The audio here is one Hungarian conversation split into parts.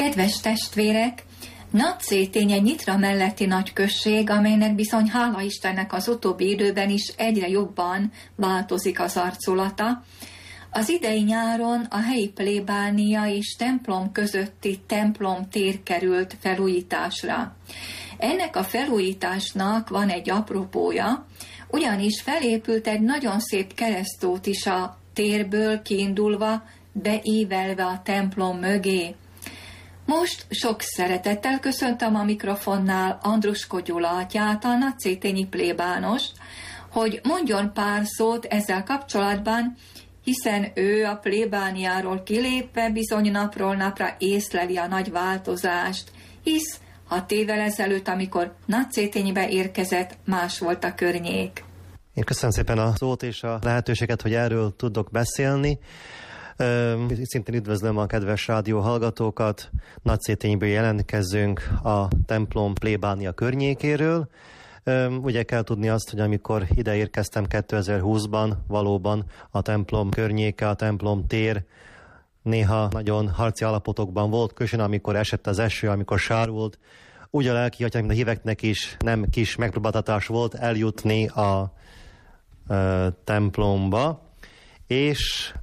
Kedves testvérek, Nagyszétény egy Nyitra melletti nagyközség, amelynek bizony hála Istennek az utóbbi időben is egyre jobban változik az arculata. Az idei nyáron a helyi plébánia és templom közötti templom tér került felújításra. Ennek a felújításnak van egy apropója, ugyanis felépült egy nagyon szép keresztút is a térből kiindulva, beívelve a templom mögé. Most sok szeretettel köszöntöm a mikrofonnál Andrusko Gyula atyát, a nagyszétényi plébánost, hogy mondjon pár szót ezzel kapcsolatban, hiszen ő a plébániáról kilépve bizony napról napra észleli a nagy változást, hisz 6 évvel ezelőtt, amikor Nagyszéténybe érkezett, más volt a környék. Én köszönöm szépen a szót és a lehetőséget, hogy erről tudok beszélni. Szintén üdvözlöm a kedves rádió hallgatókat. Nagyszétényből jelentkezzünk a templom plébánia környékéről. Ugye kell tudni azt, hogy amikor ide érkeztem 2020-ban, valóban a templom környéke, a templom tér néha nagyon harci állapotokban volt, különösen amikor esett az eső, amikor sárult. Úgy a lelki atyának, mint a híveknek is nem kis megpróbáltatás volt eljutni a templomba, és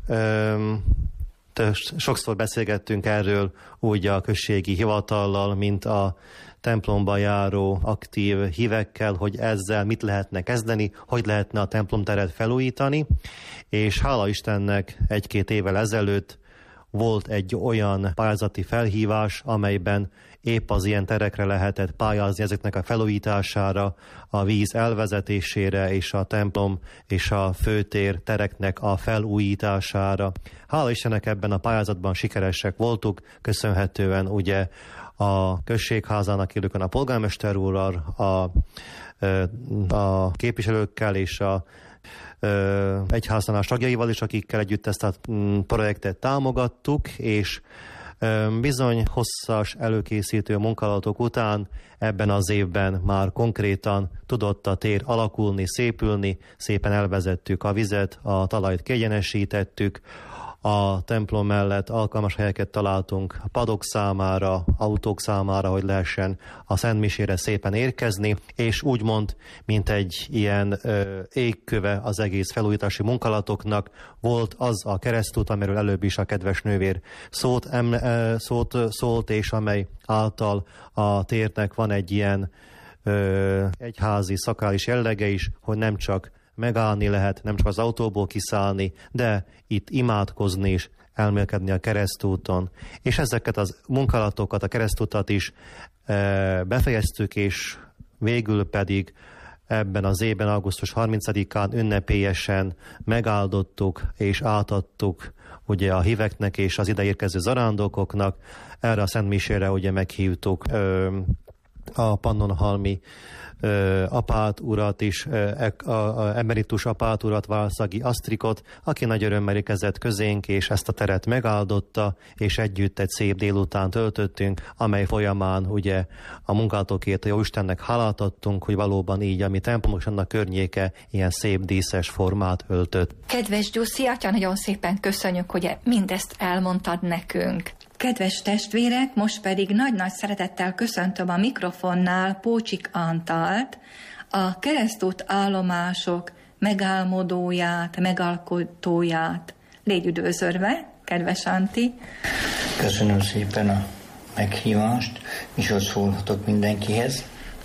sokszor beszélgettünk erről úgy a községi hivatallal, mint a templomba járó aktív hívekkel, hogy ezzel mit lehetne kezdeni, hogy lehetne a templomteret felújítani, és hála Istennek 1-2 évvel ezelőtt volt egy olyan pályázati felhívás, amelyben épp az ilyen terekre lehetett pályázni, ezeknek a felújítására, a víz elvezetésére és a templom és a főtér tereknek a felújítására. Hála Istennek ebben a pályázatban sikeresek voltunk, köszönhetően ugye a községházának élőkön a polgármester úrral, a képviselőkkel és a egyháztanás tagjaival is, akikkel együtt ezt a projektet támogattuk, és bizony hosszas előkészítő munkálatok után ebben az évben már konkrétan tudott a tér alakulni, szépülni, szépen elvezettük a vizet, a talajt kiegyenesítettük, a templom mellett alkalmas helyeket találtunk a padok számára, autók számára, hogy lehessen a szentmisére szépen érkezni, és úgymond, mint egy ilyen égköve az egész felújítási munkálatoknak volt az a keresztút, amiről előbb is a kedves nővér szólt, és amely által a térnek van egy ilyen egyházi, szakrális jellege is, hogy nem csak megállni lehet, nem csak az autóból kiszállni, de itt imádkozni is, elmélkedni a keresztúton. És ezeket az munkálatokat, a keresztutat is befejeztük, és végül pedig ebben az évben, augusztus 30-án ünnepélyesen megáldottuk és átadtuk ugye a híveknek és az ideérkező zarándokoknak. Erre a szentmisére ugye meghívtuk a Pannonhalmi apát urat is, emeritus apát urat, Válszagi Asztrikot, aki nagy örömmel érkezett közénk, és ezt a teret megáldotta, és együtt egy szép délután töltöttünk, amely folyamán ugye a munkátokért a Jóistennek hálát adtunk, hogy valóban így a mi templomok és annak környéke ilyen szép díszes formát öltött. Kedves Gyuszi atya, nagyon szépen köszönjük, hogy mindezt elmondtad nekünk. Kedves testvérek, most pedig nagy-nagy szeretettel köszöntöm a mikrofonnál Pócsik Antalt, a keresztút állomások megálmodóját, megalkotóját. Légy üdvözölve, kedves Anti! Köszönöm szépen a meghívást, és ott szólhatok mindenkihez.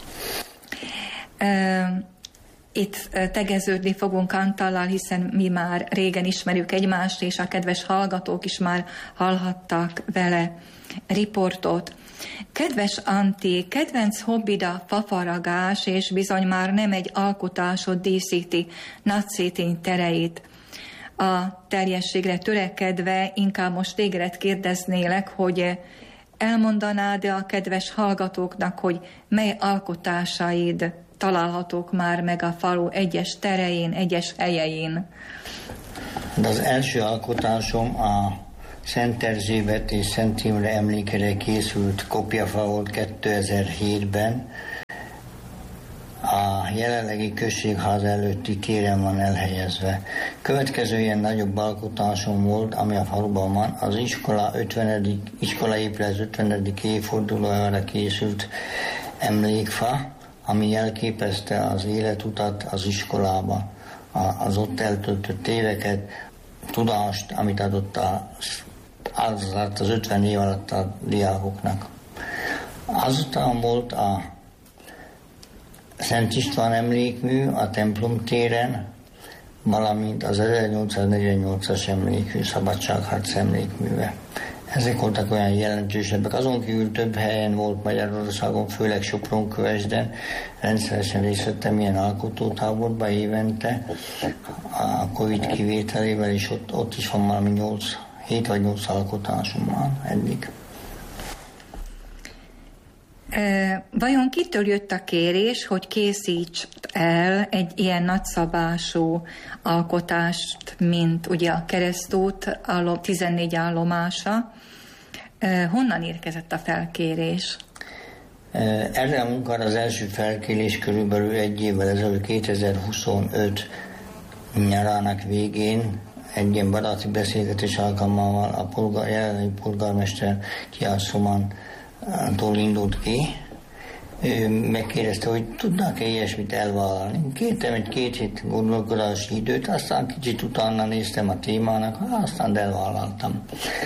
Itt tegeződni fogunk Antallal, hiszen mi már régen ismerjük egymást, és a kedves hallgatók is már hallhattak vele riportot. Kedves Anti, kedvenc hobbid a fafaragás, és bizony már nem egy alkotásod díszíti Nagyszétény tereit. A teljességre törekedve inkább most téged kérdeznélek, hogy elmondanád-e a kedves hallgatóknak, hogy mely alkotásaid találhatók már meg a falu egyes terein, egyes helyein? De az első alkotásom a Szent Erzsébet és Szent Imre emlékére készült kopjafa volt 2007-ben. A a jelenlegi községház előtti téren van elhelyezve. Következő ilyen nagyobb alkotásom volt, ami a faluban van, az iskolaépület 50. évfordulójára készült emlékfa, ami jelképezte az életutat az iskolába, az ott eltöltött éveket, tudást, amit adott az 50 év alatt a diákoknak. Azután volt a Szent István emlékmű a templom téren, valamint az 1848-as emlékmű, Szabadságharc emlékműve. Ezek voltak olyan jelentősebbek. Azon kívül több helyen volt Magyarországon, főleg Sopron-Kövesden. Rendszeresen részt vettem ilyen alkotótáborba évente, a Covid kivételével, és ott is van valami 7 vagy 8 alkotásom van eddig. Vajon kitől jött a kérés, hogy készíts el egy ilyen nagyszabású alkotást, mint ugye a Keresztút 14 állomása? Honnan érkezett a felkérés? Erre a munkára az első felkérés körülbelül egy évvel ezelőtt, 2025 nyarának végén egy ilyen baráti beszélgetés alkalmával a jelenlegi polgármester Kiászomantól indult ki. Ő megkérdezte, hogy tudnak-e ilyesmit elvállalni. Kértem egy 2 hét gondolkodási időt, aztán kicsit utána néztem a témának, aztán elvállaltam.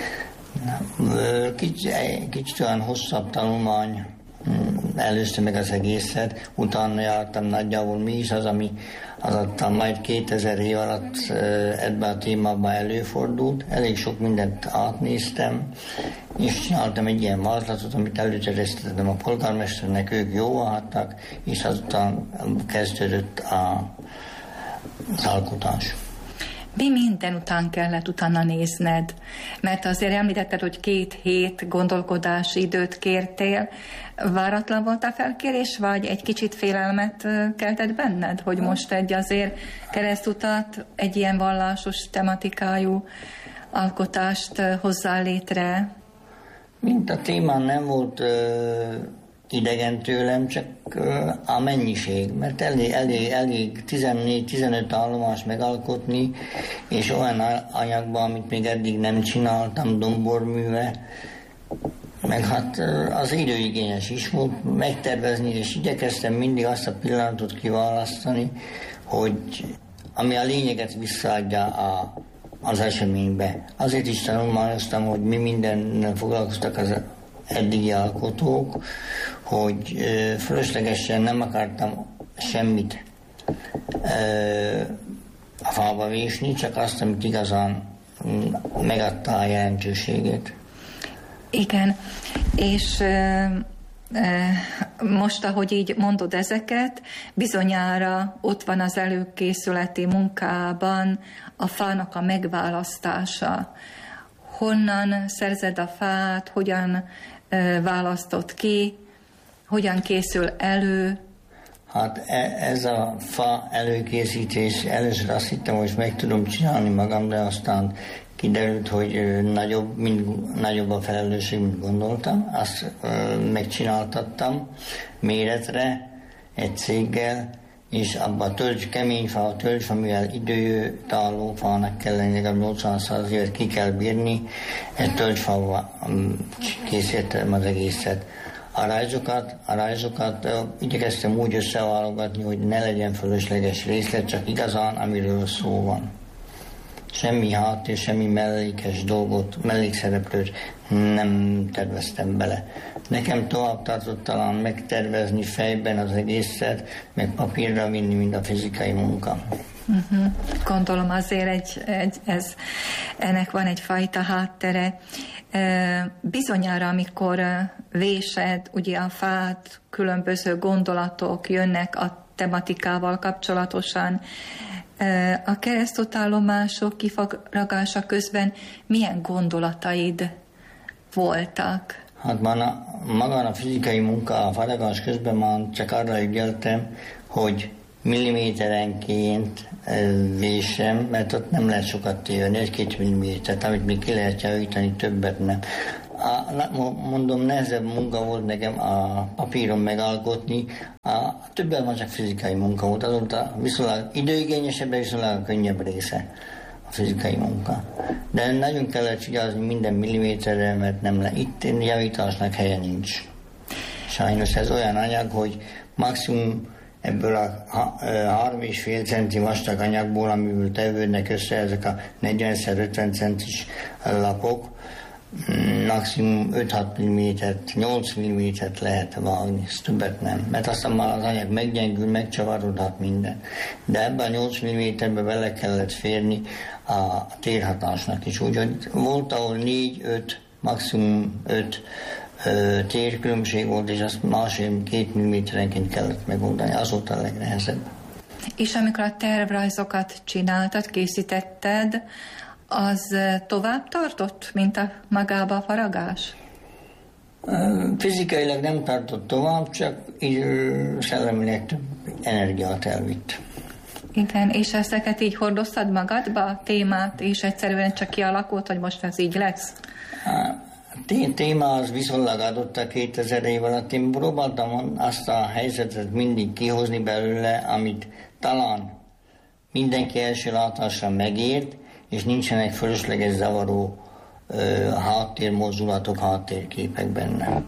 Kicsit olyan hosszabb tanulmány előzte meg az egészet, utána jártam nagyjából mi is az, ami aztán majd 2000 év alatt ebben a témában előfordult. Elég sok mindent átnéztem, és csináltam egy ilyen vázlatot, amit előterjesztettem a polgármesternek, ők jóvá hagytak, és azután kezdődött az alkotás. Mi minden után kellett utána nézned? Mert azért említetted, hogy 2 hét gondolkodási időt kértél. Váratlan volt a felkérés, vagy egy kicsit félelmet keltett benned, hogy most egy azért keresztutat, egy ilyen vallásos tematikájú alkotást hozzá létre? Mint a témán nem volt idegen tőlem, csak a mennyiség, mert elég 14-15 állomás megalkotni, és olyan anyagban, amit még eddig nem csináltam, domborműve, meg hát az időigényes is volt megtervezni, és igyekeztem mindig azt a pillanatot kiválasztani, hogy ami a lényeget visszaadja az eseménybe. Azért is tanulmányoztam, hogy mi mindennel foglalkoztak az eddigi alkotók, hogy fölöslegesen nem akartam semmit a falba vésni, csak azt, amit igazán megadta a jelentőségét. Igen, és most, ahogy így mondod ezeket, bizonyára ott van az előkészületi munkában a fának a megválasztása. Honnan szerzed a fát, hogyan választott ki, hogyan készül elő? Hát ez a fa előkészítés, először azt hittem, hogy meg tudom csinálni magam, de aztán kiderült, hogy nagyobb a felelősség, mint gondoltam. Azt megcsináltattam méretre egy céggel, és abban a kemény fa, a tölgyfa, mivel időtálló fának kell lenni, legalább 80-100 évet ki kell bírni, egy tölgyfával készítettem az egészet. A rajzokat igyekeztem úgy összeválogatni, hogy ne legyen fölösleges részlet, csak igazán, amiről szó van. Semmi háttér, semmi mellékes dolgot, mellékszereplőt nem terveztem bele. Nekem tovább tartott talán megtervezni fejben az egészet, meg papírra vinni, mint a fizikai munka. Gondolom azért ennek van egyfajta háttere. Bizonyára, amikor vésed ugye a fát, különböző gondolatok jönnek a tematikával kapcsolatosan, a keresztutállomások kifaragása közben milyen gondolataid voltak? Hát magán a fizikai munka, a faragás közben már csak arra ügyeltem, hogy milliméterenként vésem, mert ott nem lehet sokat tévedni, 1-2 millimétert, amit még ki lehet javítani, többet nem. mondom, nehezebb munka volt nekem a papíron megalkotni, többen van csak fizikai munka volt, azóta viszonylag időigényesebb, viszonylag könnyebb része a fizikai munka. De nagyon kellett figyelni minden milliméterre, mert itt javításnak helye nincs. Sajnos ez olyan anyag, hogy maximum ebből a 3,5 centi vastag anyagból, amiből tevődnek össze ezek a 40x50 centis lapok, maximum 5-6 mm, 8 mm lehet vágni, ezt többet nem. Mert aztán már az anyag meggyengül, megcsavarodhat minden. De ebben a 8 mm-be bele kellett férni a térhatásnak is. Úgyhogy volt, ahol 4-5, maximum 5 térkülönbség volt, és azt 1,5-2 mm-enként kellett megoldani. Az volt a legnehezebb. És amikor a tervrajzokat csináltad, készítetted, az tovább tartott, mint a magába a faragás? Fizikailag nem tartott tovább, csak szellemileg több energiát elvitt. Igen, és ezeket így hordoztad magadba, a témát, és egyszerűen csak kialakult, hogy most ez így lesz? A téma az viszonylag adott a 2000 év alatt. Én próbáltam azt a helyzetet mindig kihozni belőle, amit talán mindenki első látásra megért, és nincsenek fölösleges zavaró háttérmozdulatok, háttérképek benne.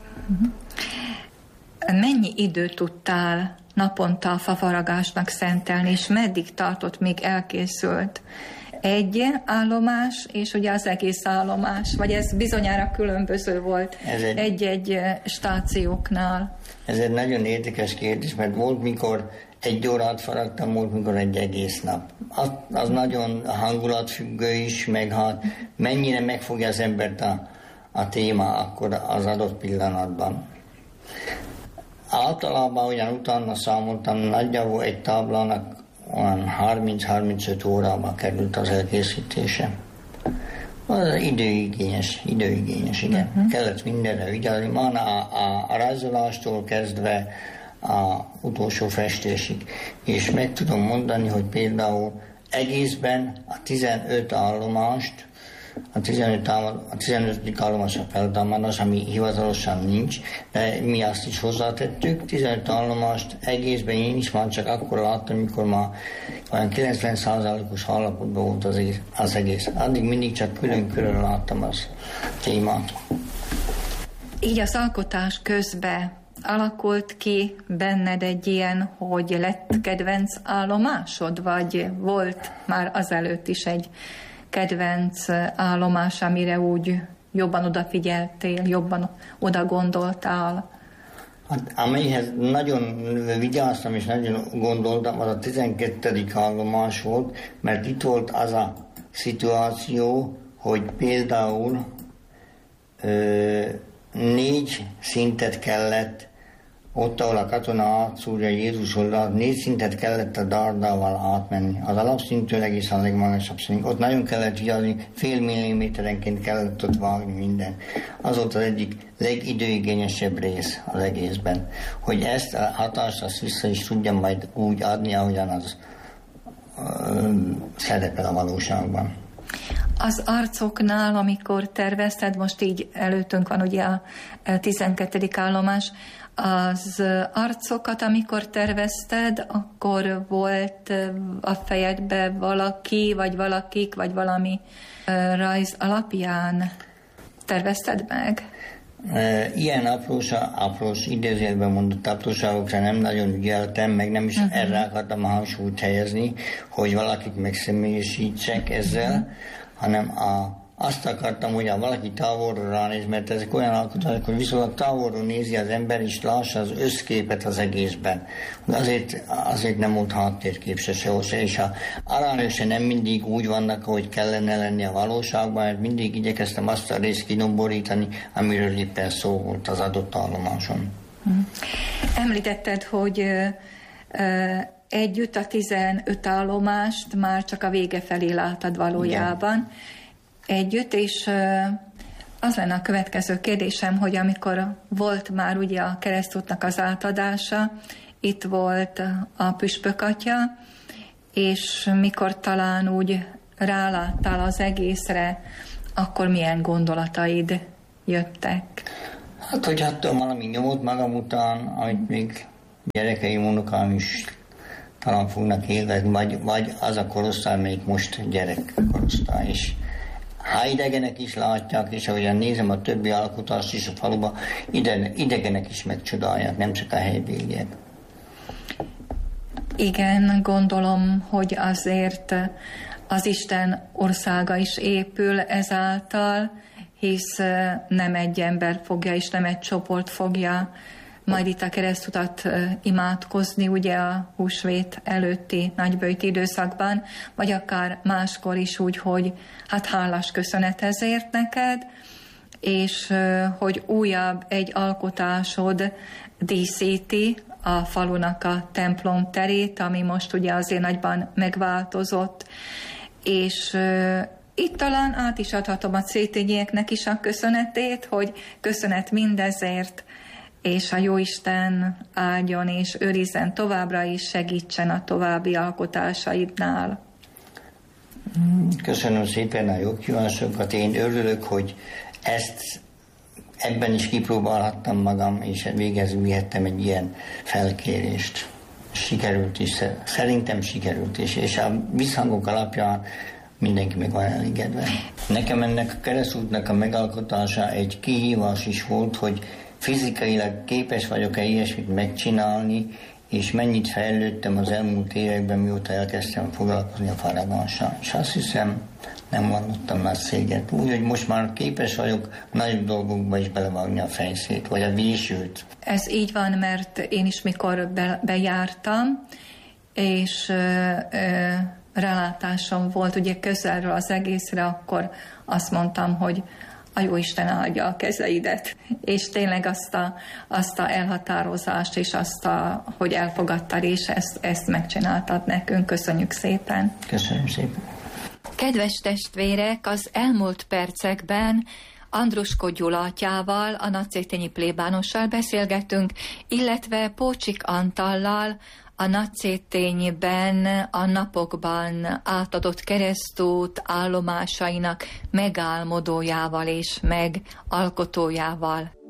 Mennyi időt tudtál naponta a fafaragásnak szentelni, és meddig tartott, még elkészült? Egy állomás, és ugye az egész állomás, vagy ez bizonyára különböző volt egy-egy stációknál? Ez egy nagyon érdekes kérdés, mert volt, mikor 1 órát faragtam, volt, mikor egy egész nap. Az nagyon hangulatfüggő is, meg hát mennyire megfogja az embert a téma akkor az adott pillanatban. Általában ugyan utána számoltam, nagyjából egy táblának olyan 30-35 órába került az elkészítése. Az időigényes, igen. Kellett mindenre vigyázni. Már a rajzolástól kezdve a utolsó festésig. És meg tudom mondani, hogy például egészben a 15 állomást, a 15. állomás a feltámadás, ami hivatalosan nincs, de mi azt is hozzátettük. 15 állomást egészben én is már csak akkor láttam, amikor már olyan 90%-os állapotban volt az egész. Addig mindig csak külön-külön láttam az témát. Így az alkotás közben alakult ki benned egy ilyen, hogy lett kedvenc állomásod, vagy volt már azelőtt is egy kedvenc állomás, amire úgy jobban odafigyeltél, jobban oda gondoltál? Hát, amelyhez nagyon vigyáztam és nagyon gondoltam, az a 12. állomás volt, mert itt volt az a szituáció, hogy például 4 szintet kellett, ott, ahol a katona átszúrja Jézus oldalt, 4 szintet kellett a dárdával átmenni. Az alapszintől egészen a legmagasabb szint. Ott nagyon kellett vigyázni, fél milliméterenként kellett ott vágni minden. Az volt az egyik legidőigényesebb rész az egészben. Hogy ezt a hatást azt vissza is tudjam majd úgy adni, ahogyan az szerepel a valóságban. Az arcoknál, amikor tervezted, most így előttünk van ugye a 12. állomás, az arcokat, amikor tervezted, akkor volt a fejedbe valaki, vagy valakik, vagy valami rajz alapján tervezted meg? Ilyen aprós idézőjelben mondott apróságokra nem nagyon ügyeltem, meg nem is erre akartam a hangsúlyt helyezni, hogy valakit megszemélyesítsek ezzel, hanem azt akartam, hogy valaki távolról ránéz, mert ezek olyan alkotások, hogy viszonylag távolról nézi az ember, és lássa az összképet az egészben. De azért nem volt háttérkép sehol se, és a arányosan nem mindig úgy vannak, ahogy kellene lenni a valóságban, mert mindig igyekeztem azt a részt kidomborítani, amiről éppen szó volt az adott állomáson. Említetted, hogy együtt a 15 állomást már csak a vége felé láttad valójában. Igen. Együtt, és az lenne a következő kérdésem, hogy amikor volt már ugye a keresztútnak az átadása, itt volt a püspökatya, és mikor talán úgy ráláttál az egészre, akkor milyen gondolataid jöttek? Hát, hogy hagytam valami nyomot magam után, amit még gyerekeim, unokám is talán fognak élvezni, vagy az a korosztály, melyik most gyerekkorosztály is. Ha idegenek is látják, és ahogyan nézem a többi alkotást is a faluba, idegenek is megcsodálják, nem csak a helybéliek. Igen, gondolom, hogy azért az Isten országa is épül ezáltal, hisz nem egy ember fogja, és nem egy csoport fogja majd itt a keresztutat imádkozni, ugye a húsvét előtti nagyböjti időszakban, vagy akár máskor is úgy, hogy hát hálás köszönet ezért neked, és hogy újabb egy alkotásod díszíti a falunak a templom terét, ami most ugye azért nagyban megváltozott, és itt talán át is adhatom a Szétényieknek is a köszönetét, hogy köszönet mindezért, és a Jóisten áldjon és őrizzen továbbra is, segítsen a további alkotásaidnál. Köszönöm szépen a jó kívásokat. Én örülök, hogy ebben is kipróbálhattam magam, és végező vihettem egy ilyen felkérést. Sikerült is, szerintem sikerült is, és a visszhangok alapján mindenki meg van elégedve. Nekem ennek a keresztútnak a megalkotása egy kihívás is volt, hogy fizikailag képes vagyok-e ilyesmit megcsinálni, és mennyit fejlődtem az elmúlt években, mióta elkezdtem foglalkozni a faragánssal. És azt hiszem, nem vallottam már szégyet. Úgyhogy most már képes vagyok nagyobb dolgokba is belevágni a fejszét, vagy a vésőt. Ez így van, mert én is mikor bejártam, és rálátásom volt ugye közelről az egészre, akkor azt mondtam, hogy a Jóisten áldja a kezeidet, és tényleg azt a elhatározást, és hogy elfogadtad, és ezt megcsináltad nekünk. Köszönjük szépen! Köszönöm szépen! Kedves testvérek, az elmúlt percekben Andruskó Gyula atyával, a nagyszétényi plébánossal beszélgettünk, illetve Pócsik Antallal, a Nagyszétényben a napokban átadott keresztút állomásainak megálmodójával és megalkotójával.